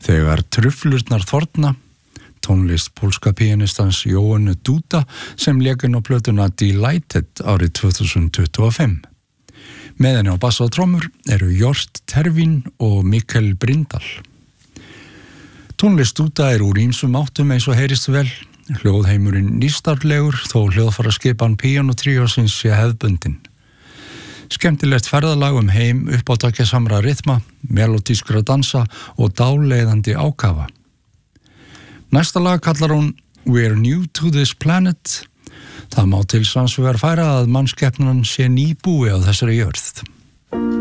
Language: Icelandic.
Þegar truflurnar þorna, tónlist pólska píanistans Johannu Duda sem lék inn á plötuna Delighted árið 2025. Með henni á bassa og trommur eru Jort Tervín og Mikkel Brindal. Tónlist Duda úr ýmsum áttum eins og heyrist vel. Hljóðheimurinn nýstarlegur þó hljóðfæraskipan píanótríósins sé hefðbundin. Skemmtilegt ferðalag heim uppátækjasamra rytma, melodískra dansa og dáleiðandi ákafa. Næsta lag kallar hún We're New to This Planet. Það má til sanns vegar færa að mannskepnan sé nýbúi á þessari jörð.